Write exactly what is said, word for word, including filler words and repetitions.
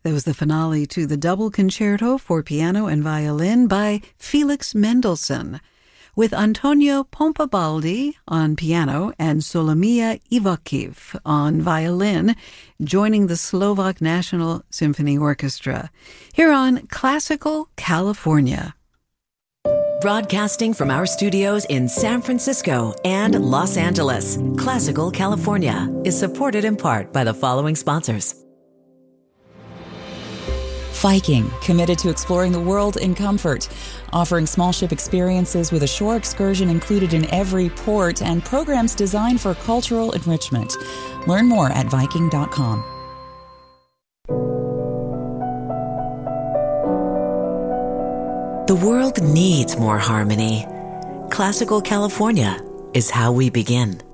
That was the finale to the double concerto for piano and violin by Felix Mendelssohn, with Antonio Pompabaldi on piano and Solomia Ivakiv on violin, joining the Slovak National Symphony Orchestra. Here on Classical California. Broadcasting from our studios in San Francisco and Los Angeles, Classical California is supported in part by the following sponsors. Viking, committed to exploring the world in comfort, offering small ship experiences with a shore excursion included in every port and programs designed for cultural enrichment. Learn more at Viking dot com. The world needs more harmony. Classical California is how we begin.